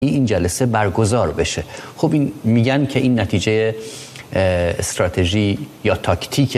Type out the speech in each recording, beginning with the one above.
این جلسه برگزار بشه. خب این میگن که این نتیجه استراتژی یا تاکتیک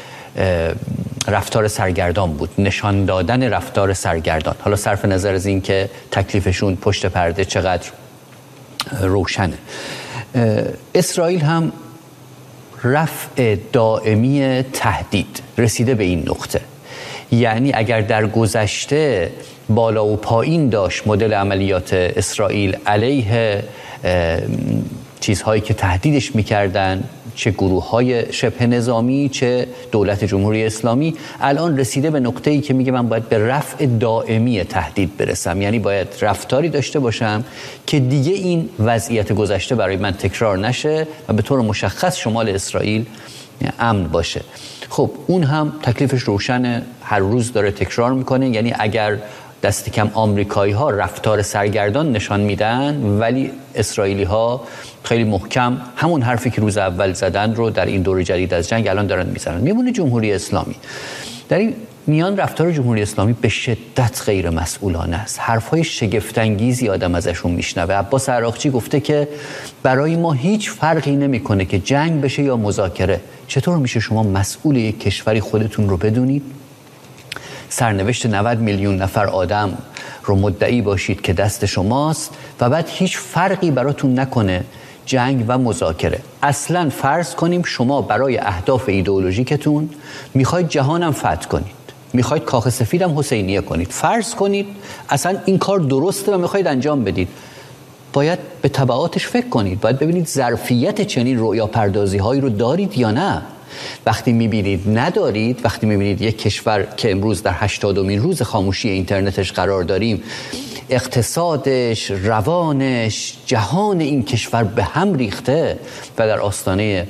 رفتار سرگردان بود، نشان دادن رفتار سرگردان. حالا صرف نظر از این که تکلیفشون پشت پرده چقدر روشنه. اسرائیل هم رفع دائمی تهدید رسیده به این نقطه. یعنی اگر در گذشته بالا و پایین داشت مدل عملیات اسرائیل علیه چیزهایی که تهدیدش میکردن، چه گروه‌های شبه نظامی چه دولت جمهوری اسلامی، الان رسیده به نقطه‌ای که میگه من باید به رفع دائمی تهدید برسم. یعنی باید رفتاری داشته باشم که دیگه این وضعیت گذشته برای من تکرار نشه و به طور مشخص شمال اسرائیل امن باشه. خب اون هم تکلیفش روشنه، هر روز داره تکرار میکنه. یعنی اگر دست کم آمریکایی ها رفتار سرگردان نشان میدن، ولی اسرائیلی ها خیلی محکم همون حرفی که روز اول زدن رو در این دور جدید از جنگ الان دارن میزنن. میمونه جمهوری اسلامی. در این میان رفتار جمهوری اسلامی به شدت غیر مسئولانه است. حرفهای شگفت‌انگیزی آدم ازشون میشنوه. عباس عراقچی گفته که برای ما هیچ فرقی نمیکنه که جنگ بشه یا مذاکره. چطور میشه شما مسئول یک کشوری خودتون رو بدونید؟ سرنوشت 90 میلیون نفر آدم رو مدعی باشید که دست شماست و بعد هیچ فرقی براتون نکنه جنگ و مذاکره. اصلا فرض کنیم شما برای اهداف ایدئولوژیکتون میخواید جهانم فتح کنید، میخواید کاخ سفیدم حسینیه کنید. فرض کنید اصلا این کار درسته و میخواید انجام بدید. باید به تبعاتش فکر کنید. باید ببینید ظرفیت چنین رؤیا پردازی هایی رو دارید یا نه. وقتی میبینید ندارید، وقتی میبینید یک کشور که امروز در 80مین روز خاموشی اینترنتش قرار داریم، اقتصادش، روانش، جهان این کشور به هم ریخته و در آستانه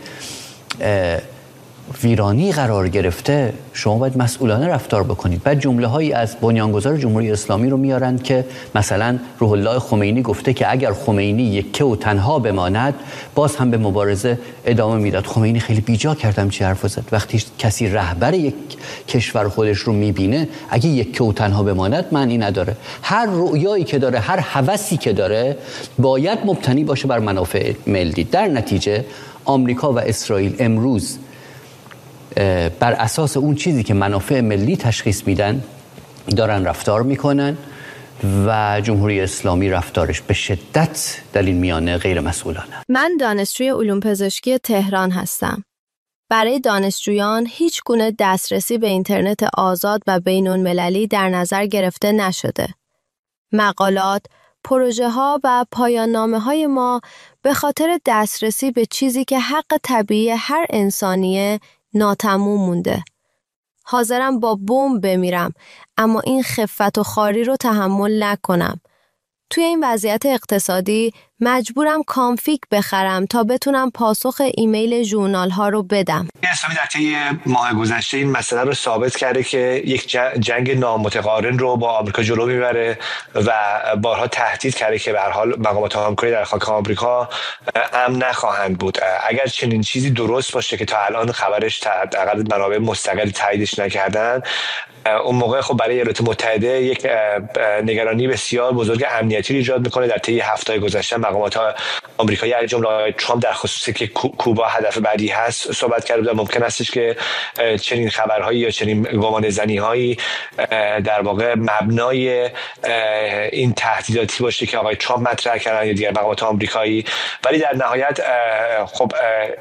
ویرانی قرار گرفته، شما باید مسئولانه رفتار بکنید. بعد جمله هایی از بنیانگذار جمهوری اسلامی رو میارن که مثلا روح الله خمینی گفته که اگر خمینی یکه و تنها بماند باز هم به مبارزه ادامه میداد. خمینی خیلی بیجا کردم چه حرف زد. وقتی کسی رهبر یک کشور خودش رو میبینه، اگه یکه و تنها بماند معنی نداره. هر رؤیایی که داره، هر هوسی که داره باید مبتنی باشه بر منافع ملی. در نتیجه آمریکا و اسرائیل امروز بر اساس اون چیزی که منافع ملی تشخیص میدن دارن رفتار میکنن و جمهوری اسلامی رفتارش به شدت در این میانه غیر مسئولانه. من دانشجوی علوم پزشکی تهران هستم. برای دانشجویان هیچ گونه دسترسی به اینترنت آزاد و بین‌المللی در نظر گرفته نشده. مقالات، پروژه ها و پایان نامه های ما به خاطر دسترسی به چیزی که حق طبیعی هر انسانیه ناتموم مونده. حاضرم با بمب بمیرم اما این خفت و خواری رو تحمل نکنم. توی این وضعیت اقتصادی مجبورم کانفیگ بخرم تا بتونم پاسخ ایمیل ژورنال ها رو بدم. اسلامی در طی ماه گذشته این مسئله رو ثابت کرده که یک جنگ نامتقارن رو با آمریکا جلو میبره و بارها تهدید کرده که به هر حال مقامات آمریکایی در خاک آمریکا امن نخواهند بود. اگر چنین چیزی درست باشه که تا الان خبرش حداقل منابع مستقلی تاییدش نکردن، اون موقع خب برای ایالات متحده یک نگرانی بسیار بزرگ امنیتی ایجاد میکنه. در طی هفته‌های گذشته مقامات آمریکایی از جمله آقای ترامپ در خصوصی که کوبا هدف بعدی هست صحبت کرده بودن. ممکن استش که چنین خبرهایی یا چنین گمانه‌زنی‌هایی در واقع مبنای این تهدیداتی باشه که آقای ترامپ مطرح کردن یا دیگر مقامات آمریکایی. ولی در نهایت خب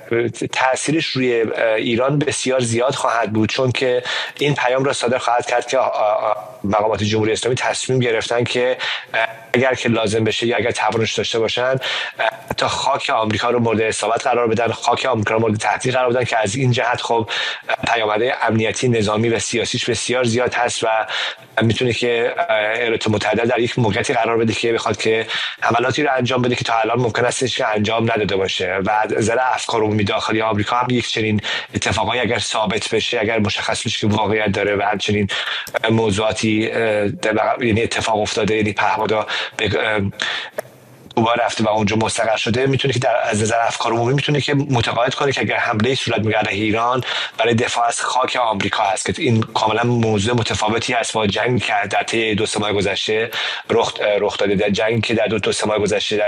تاثیرش روی ایران بسیار زیاد خواهد بود، چون که این پیام را صادر خواهد کرد که مقامات جمهوری اسلامی تصمیم گرفتن که اگر که لازم بشه یا اگر توانش داشته باشن تا خاک آمریکا رو مورد اصابت قرار بدن، خاک آمریکا رو مورد تهدید قرار بدن، که از این جهت خب پیامدهای امنیتی، نظامی و سیاسیش بسیار زیاد هست و میتونه که ایالات متحده در یک موقعیتی قرار بده که بخواد که حملاتی رو انجام بده که تا الان ممکن است که انجام نداده باشه. و از نظر افکار عمومی داخلی آمریکا هم یک چنین اتفاقایی اگر ثابت بشه، اگر مشخص بشه که واقعیت داره و همچنین موضوعاتی یعنی اتفاق افتاده، یعنی پهپادا کوبا رفته و اونجا مستقر شده، میتونه که از نظر افکار عمومی میتونه که متقاعد کنه که اگر حمله صورت بگیره علیه ایران برای دفاع از خاک آمریکا هست، که این کاملا موضوع متفاوتی است با جنگی که در طی 2 ماه گذشته رخ داده. در جنگی که در 2 ماه گذشته